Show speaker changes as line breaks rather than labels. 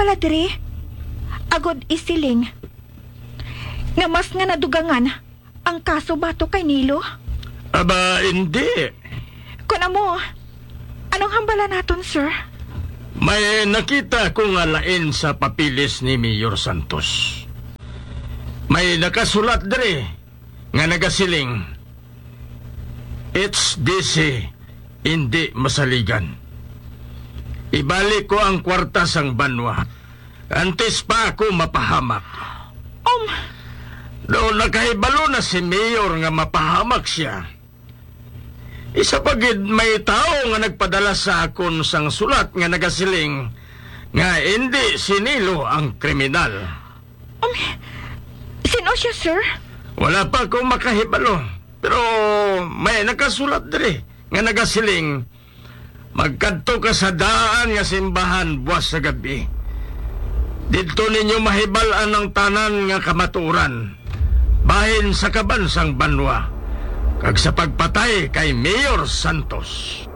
pala diri. Agod isiling. Nga mas nga nadugangan ang kaso bato kay Nilo.
Aba, hindi.
Kuna mo, anong hambala naton, sir?
May nakita ko nga lain sa papilis ni Mayor Santos. May nakasulat dere nga nagasiling, "It's DC, hindi masaligan." Ibalik ko ang kwarta sang banwa. Antes pa ako mapahamak. Doon nakahibalo na si Mayor nga mapahamak siya. Isa pagid may tao nga nagpadala sa akon sang sulat nga nagasiling nga hindi si Nilo ang kriminal.
Sino siya, sir?
Wala pa akong makahibalo. Pero may nakasulat diri nga nagasiling, magkadto ka sa daan nga simbahan buwas sa gabi. Dito ninyo mahibalan ang tanan nga kamaturan, bahin sa kabansang banwa, kag sa pagpatay kay Mayor Santos.